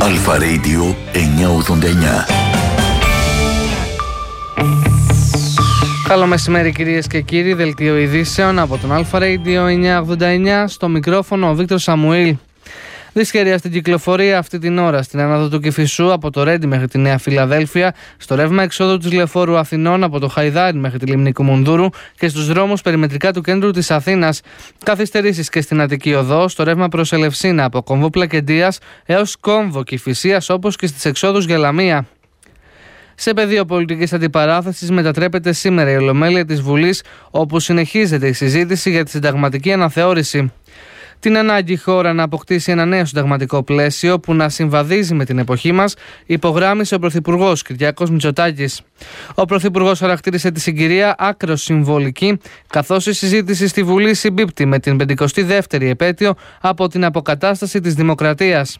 Αλφα Radio 989. Καλό μεσημέρι κυρίες και κύριοι, δελτίο ειδήσεων από τον Αλφα Radio 989, στο μικρόφωνο ο Βίκτορ Σαμουήλ. Δυσχερία στην κυκλοφορία αυτή την ώρα στην άνοδο του Κηφισού από το Ρέντι μέχρι τη Νέα Φιλαδέλφια, στο ρεύμα εξόδου της Λεωφόρου Αθηνών από το Χαϊδάρι μέχρι τη Λίμνη Κουμουνδούρου και στους δρόμους περιμετρικά του κέντρου της Αθήνας. Καθυστερήσεις και στην Αττική Οδό, στο ρεύμα προς Ελευσίνα από Κόμβο Πλακεντίας έως Κόμβο Κηφισίας, όπως και στις εξόδους για Λαμία. Σε πεδίο πολιτικής αντιπαράθεσης μετατρέπεται σήμερα η Ολομέλεια της Βουλής, όπου συνεχίζεται η συζήτηση για τη συνταγματική αναθεώρηση. Την ανάγκη η χώρα να αποκτήσει ένα νέο συνταγματικό πλαίσιο που να συμβαδίζει με την εποχή μας, υπογράμμισε ο Πρωθυπουργός Κυριάκος Μητσοτάκης. Ο Πρωθυπουργός χαρακτήρισε τη συγκυρία άκρως συμβολική, καθώς η συζήτηση στη Βουλή συμπίπτει με την 52η επέτειο από την αποκατάσταση της δημοκρατίας.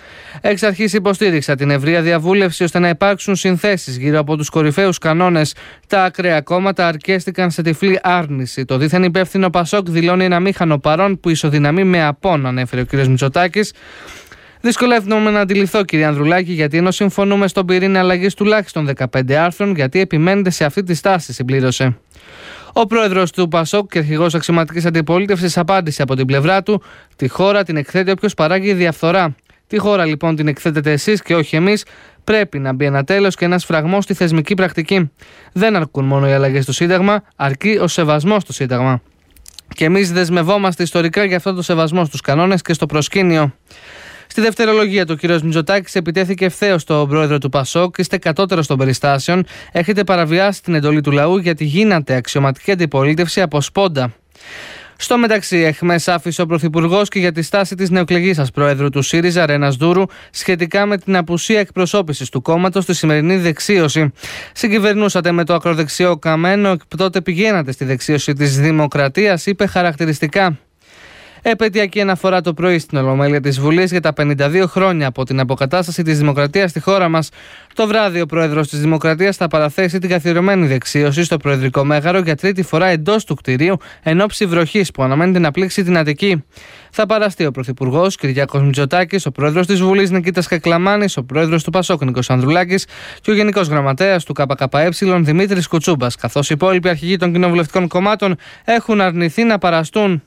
Εξ αρχής υποστήριξα την ευρεία διαβούλευση ώστε να υπάρξουν συνθέσεις γύρω από τους κορυφαίους κανόνες. Τα ακραία κόμματα αρκέστηκαν σε τυφλή άρνηση. Το δίθεν υπεύθυνο Πασόκ δηλώνει ένα μήχανο παρόν που ισοδυναμεί με απόν, ανέφερε ο κ. Μητσοτάκης. Δυσκολεύομαι να αντιληφθώ, κ. Ανδρουλάκη, γιατί ενώ συμφωνούμε στον πυρήνα αλλαγής τουλάχιστον 15 άρθρων, γιατί επιμένετε σε αυτή τη στάση, συμπλήρωσε. Ο πρόεδρος του Πασόκ και αρχηγός αξιωματικής αντιπολίτευσης απάντησε από την πλευρά του: τη χώρα την εκθέτει όποιος παράγει διαφθορά. Τη χώρα λοιπόν την εκθέτετε εσείς και όχι εμείς. Πρέπει να μπει ένα τέλος και ένας φραγμός στη θεσμική πρακτική. Δεν αρκούν μόνο οι αλλαγές στο Σύνταγμα, αρκεί ο σεβασμός στο Σύνταγμα. Και εμείς δεσμευόμαστε ιστορικά για αυτό το σεβασμό στους κανόνες και στο προσκήνιο. Στη δευτερολογία του, ο κ. Μητσοτάκης επιτέθηκε ευθέως στον πρόεδρο του Πασόκ: είστε κατώτερος των περιστάσεων, έχετε παραβιάσει την εντολή του λαού γιατί γίνατε αξιωματική αντιπολίτευση από σπόντα. Στο μεταξύ, εχμές άφησε ο Πρωθυπουργός και για τη στάση της νεοεκλεγήσας Προέδρου του ΣΥΡΙΖΑ, Ρένας Ντούρου, σχετικά με την απουσία εκπροσώπησης του κόμματος στη σημερινή δεξίωση. Συγκυβερνούσατε με το ακροδεξιό καμένο, τότε πηγαίνατε στη δεξίωση της Δημοκρατίας, είπε χαρακτηριστικά. Επαιτειακή αναφορά το πρωί στην Ολομέλεια της Βουλής για τα 52 χρόνια από την αποκατάσταση της Δημοκρατίας στη χώρα μας. Το βράδυ, ο πρόεδρος της Δημοκρατίας θα παραθέσει την καθιερωμένη δεξίωση στο Προεδρικό Μέγαρο για τρίτη φορά εντός του κτηρίου, εν ώψη βροχής που αναμένεται να πλήξει την Αττική. Θα παραστεί ο Πρωθυπουργός Κυριάκος Μητσοτάκης, ο πρόεδρος της Βουλής Νικήτας Κακλαμάνης, ο πρόεδρος του Πασόκ Νίκος Ανδρουλάκης και ο γενικός γραμματέας του ΚΚΕ Δημήτρης Κουτσούμπας, καθώς οι υπόλοιποι αρχηγοί των κοινοβουλευτικών κομμάτων έχουν αρνηθεί να παραστούν.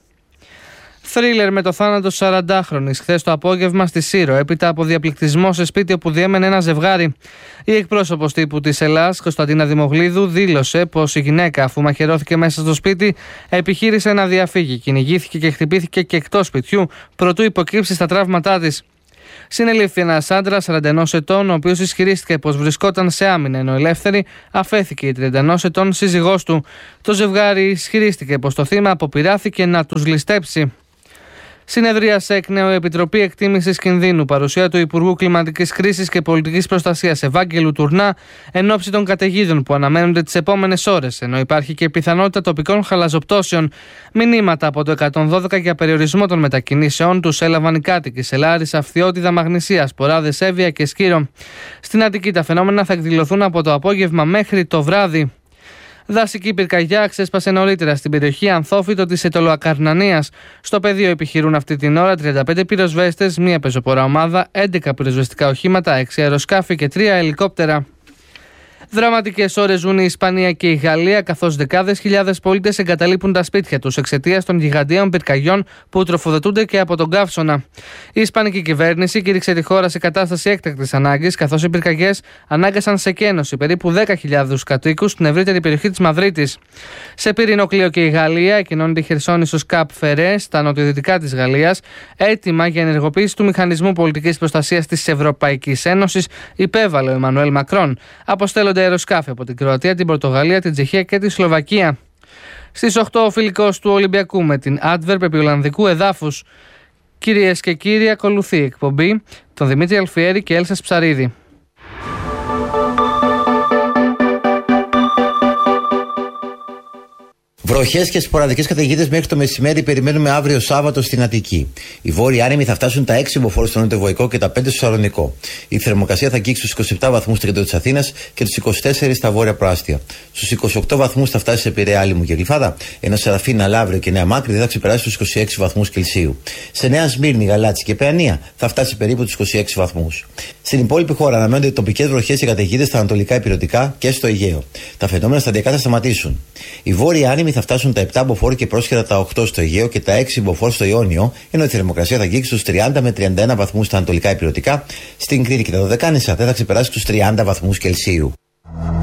Θρίλερ με το θάνατο 40χρονης χθες το απόγευμα στη Σύρο, έπειτα από διαπληκτισμό σε σπίτι όπου διέμενε ένα ζευγάρι. Η εκπρόσωπος τύπου της Ελλάς, Κωνσταντίνα Δημογλίδου, δήλωσε πως η γυναίκα, αφού μαχαιρώθηκε μέσα στο σπίτι, επιχείρησε να διαφύγει, κυνηγήθηκε και χτυπήθηκε και εκτός σπιτιού, προτού υποκύψει στα τραύματά της. Συνελήφθη ένας άντρας 41 ετών, ο οποίος ισχυρίστηκε πως βρισκόταν σε άμυνα, ενώ ελεύθερη αφέθηκε η 31 ετών σύζυγός του. Το ζευγάρι ισχυρίστηκε πως το θύμα αποπειράθηκε να τους ληστέψει. Συνεδρίασε εκ νέου η Επιτροπή Εκτίμησης Κινδύνου, παρουσία του Υπουργού Κλιματικής Κρίσης και Πολιτικής Προστασίας Ευάγγελου Τουρνά, εν ώψη των καταιγίδων που αναμένονται τις επόμενες ώρες, ενώ υπάρχει και πιθανότητα τοπικών χαλαζοπτώσεων. Μηνύματα από το 112 για περιορισμό των μετακινήσεων τους έλαβαν οι κάτοικοι σε Λάρισα, Φθιώτιδα, Μαγνησία, Ποράδες, Εύβοια και Σκύρο. Στην Αττική τα φαινόμενα θα εκδηλωθούν από το απόγευμα μέχρι το βράδυ. Δασική πυρκαγιά ξέσπασε νωρίτερα στην περιοχή Ανθόφυτο της Ετωλοακαρνανίας. Στο πεδίο επιχειρούν αυτή την ώρα 35 πυροσβέστες, μία πεζοπορά ομάδα, 11 πυροσβεστικά οχήματα, 6 αεροσκάφη και 3 ελικόπτερα. Δραματικές ώρες ζουν η Ισπανία και η Γαλλία, καθώς δεκάδες χιλιάδες πολίτες εγκαταλείπουν τα σπίτια τους εξαιτίας των γιγαντίων πυρκαγιών που τροφοδοτούνται και από τον καύσωνα. Η Ισπανική κυβέρνηση κήρυξε τη χώρα σε κατάσταση έκτακτης ανάγκης, καθώς οι πυρκαγιές ανάγκασαν σε κένωση περίπου 10.000 κατοίκους στην ευρύτερη περιοχή της Μαδρίτης. Σε πυρηνοκλείο και η Γαλλία, εκκοινώνεται η Χερσόνησος Καπ Φερέ, στα νοτιοδυτικά της Γαλλίας, έτοιμα για ενεργοποίηση του Μηχανισμού Πολιτικής Προστασίας της Ευρωπαϊκής Ένωσης, υπέβαλε ο Εμμανουέλ Μακρόν. Αποστέλλονται αεροσκάφη από την Κροατία, την Πορτογαλία, την Τσεχία και τη Σλοβακία. Στις 8 ο φιλικός του Ολυμπιακού με την Adverb επί Ολλανδικού εδάφους. Κυρίες και κύριοι, ακολουθεί η εκπομπή των Δημήτρη Αλφιέρη και Έλσας Ψαρίδη. Βροχές και σποραδικές καταιγίδες μέχρι το μεσημέρι περιμένουμε αύριο Σάββατο στην Αττική. Οι βόρειοι άνεμοι θα φτάσουν τα 6 μποφόρ στο νοτιοβοϊκό και τα 5 στο Σαλονικό. Η θερμοκρασία θα αγγίξει στους 27 βαθμούς στο κέντρο της Αθήνας και τους 24 στα βόρεια προάστια. Στους 28 βαθμούς θα φτάσει σε Πειραιά, Άλυμο και Γλυφάδα, ενώ σε Ραφίνα, Λαύριο και Νέα Μάκρη δεν θα ξεπεράσει τους 26 βαθμούς Κελσίου. Σε Νέα Σμύρνη, Γαλάτσι και Παιανία θα φτάσει περίπου τους 26 βαθμούς. Στην υπόλοιπη χώρα αναμένονται τοπικές βροχές και καταιγίδες στα ανατολικά ηπειρωτικά και στο Αιγαίο. Τα φαινόμενα σταδιακά θα σταματήσουν. Οι βόρειοι άνεμοι θα φτάσουν τα 7 μποφόρ και πρόσχερα τα 8 στο Αιγαίο και τα 6 μποφόρ στο Ιόνιο, ενώ η θερμοκρασία θα αγγίξει στους 30 με 31 βαθμούς στα ανατολικά ηπειρωτικά. Στην Κρήτη και τα Δωδεκάνησα δεν θα ξεπεράσει τους 30 βαθμούς Κελσίου.